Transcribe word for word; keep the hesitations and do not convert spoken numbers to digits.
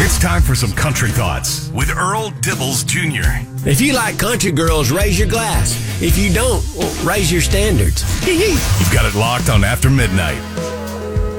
It's time for some country thoughts with Earl Dibbles Junior If you like country girls, raise your glass. If you don't, well, raise your standards. You've got it locked on After Midnight.